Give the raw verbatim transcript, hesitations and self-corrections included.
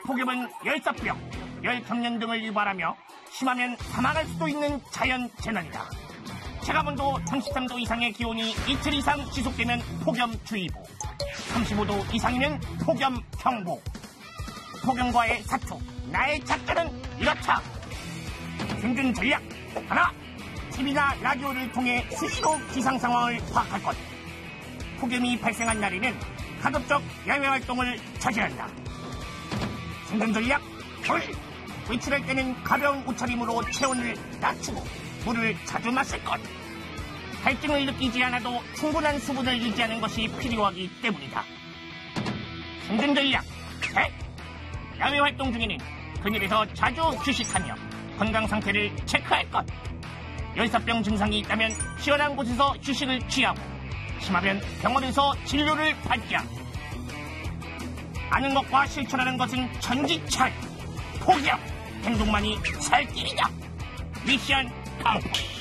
폭염은 열사병, 열감염 등을 유발하며 심하면 사망할 수도 있는 자연재난이다. 체감온도 삼십삼 도 이상의 기온이 이틀 이상 지속되면 폭염주의보, 삼십오 도 이상이면 폭염경보. 폭염과의 사투, 나의 작전은 이렇다. 생존 전략 하나, 티비나 라디오를 통해 수시로 기상 상황을 파악할 것. 폭염이 발생한 날에는 가급적 야외 활동을 자제한다. 생존 전략 둘, 외출할 때는 가벼운 옷차림으로 체온을 낮추고 물을 자주 마실 것. 갈증을 느끼지 않아도 충분한 수분을 유지하는 것이 필요하기 때문이다. 생존 전략 셋, 야외 활동 중에는 그늘에서 자주 휴식하며 건강 상태를 체크할 것. 열사병 증상이 있다면 시원한 곳에서 휴식을 취하고 심하면 병원에서 진료를 받자. 아는 것과 실천하는 것은 천지차이. 폭염, 행동만이 살 길이다. 미션 컴플릿.